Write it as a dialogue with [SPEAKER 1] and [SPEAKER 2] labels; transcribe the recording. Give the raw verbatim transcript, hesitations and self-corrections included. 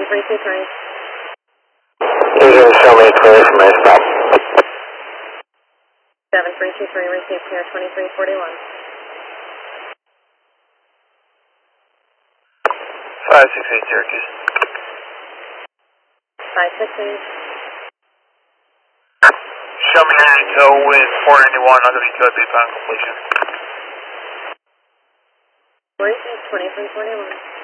[SPEAKER 1] three two three.
[SPEAKER 2] You can show me clear from my stop.
[SPEAKER 1] seven three two three, receive clear twenty-three forty-one.
[SPEAKER 2] five six eight Syracuse.
[SPEAKER 1] five six eight.
[SPEAKER 2] Show me your intel with four ninety-one, I'll give you code based on completion.
[SPEAKER 1] Receive twenty-three forty-one.